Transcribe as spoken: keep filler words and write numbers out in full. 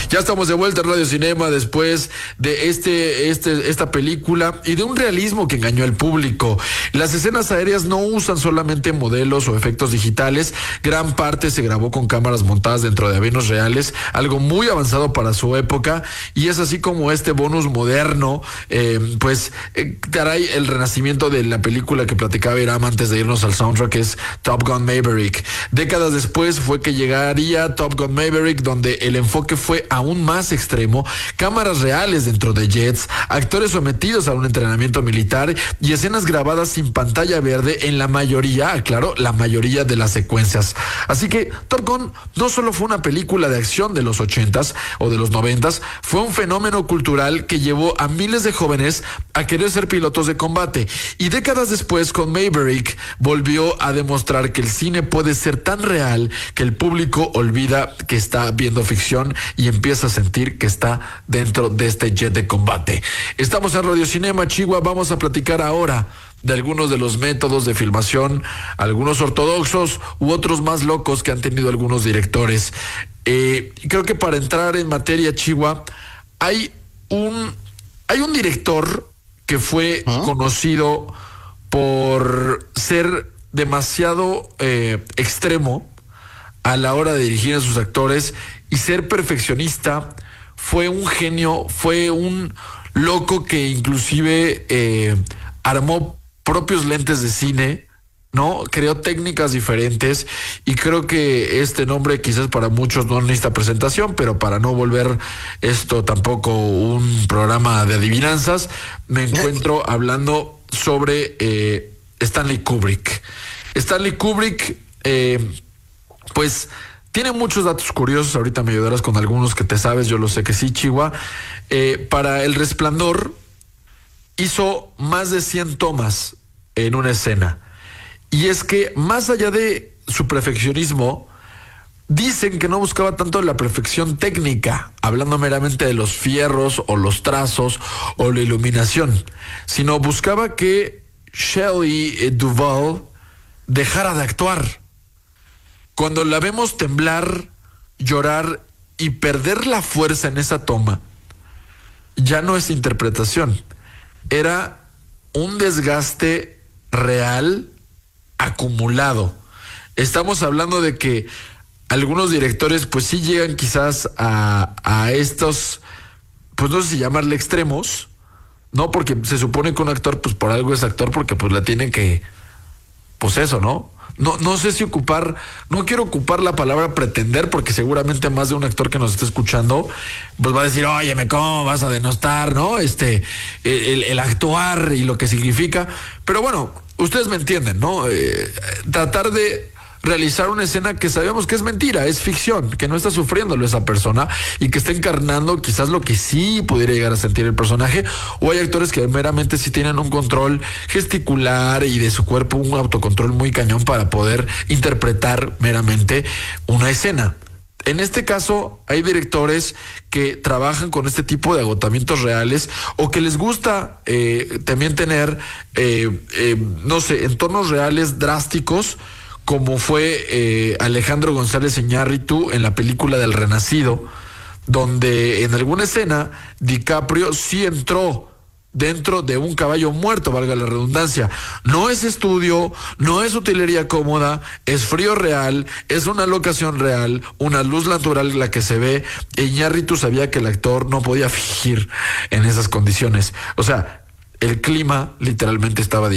Ya estamos de vuelta en Radio Cinema después de este, este, esta película y de un realismo que engañó al público. Las escenas aéreas no usan solamente modelos o efectos digitales, gran parte se grabó con cámaras montadas dentro de aviones reales, algo muy avanzado para su época, y es así como este bonus moderno, eh, pues, eh, trae el renacimiento de la película que platicaba Iram antes de irnos al soundtrack, que es Top Gun Maverick. Décadas después fue que llegaría Top Gun Maverick, donde el enfoque fue aún más extremo, cámaras reales dentro de jets, actores sometidos a un entrenamiento militar y escenas grabadas sin pantalla verde en la mayoría, claro, la mayoría de las secuencias. Así que Top Gun no solo fue una película de acción de los ochentas o de los noventas, fue un fenómeno cultural que llevó a miles de jóvenes a querer ser pilotos de combate. Y décadas después, con Maverick, volvió a demostrar que el cine puede ser tan real que el público olvida que está viendo ficción y empieza a sentir que está dentro de este jet de combate. Estamos en Radio Cinema, Chihuahua. Vamos a platicar ahora de algunos de los métodos de filmación, algunos ortodoxos u otros más locos que han tenido algunos directores. Eh, creo que para entrar en materia, Chihuahua, hay un, hay un director que fue ¿Ah? conocido por ser demasiado eh, extremo a la hora de dirigir a sus actores y ser perfeccionista. Fue un genio, fue un loco que inclusive eh, armó propios lentes de cine, ¿no? Creó técnicas diferentes, y creo que este nombre quizás para muchos no necesita presentación, pero para no volver esto tampoco un programa de adivinanzas, me encuentro hablando sobre eh, Stanley Kubrick. Stanley Kubrick, eh, pues tiene muchos datos curiosos. Ahorita me ayudarás con algunos que te sabes, yo lo sé que sí, Chihuahua. Eh, para El Resplandor hizo más de cien tomas en una escena. Y es que más allá de su perfeccionismo, dicen que no buscaba tanto la perfección técnica, hablando meramente de los fierros o los trazos o la iluminación, sino buscaba que Shelley Duvall dejara de actuar. Cuando la vemos temblar, llorar y perder la fuerza en esa toma, ya no es interpretación, era un desgaste real acumulado. Estamos hablando de que algunos directores pues sí llegan quizás a, a estos, pues no sé si llamarle extremos, ¿no? Porque se supone que un actor pues por algo es actor, porque pues la tiene que, pues eso, ¿no? No, no sé si ocupar, no quiero ocupar la palabra pretender, porque seguramente más de un actor que nos esté escuchando pues va a decir, óyeme, ¿cómo vas a denostar, no? Este, el, el actuar y lo que significa. Pero bueno, ustedes me entienden, ¿no? Eh, tratar de realizar una escena que sabemos que es mentira, es ficción, que no está sufriéndolo esa persona y que está encarnando quizás lo que sí pudiera llegar a sentir el personaje. O hay actores que meramente sí tienen un control gesticular y de su cuerpo un autocontrol muy cañón para poder interpretar meramente una escena. En este caso, hay directores que trabajan con este tipo de agotamientos reales, o que les gusta eh, también tener, eh, eh, no sé, entornos reales drásticos, como fue eh, Alejandro González Iñárritu en la película del Renacido, donde en alguna escena DiCaprio sí entró dentro de un caballo muerto, valga la redundancia. No es estudio, no es utilería cómoda, es frío real, es una locación real, una luz natural la que se ve. Iñárritu sabía que el actor no podía fingir en esas condiciones. O sea, el clima literalmente estaba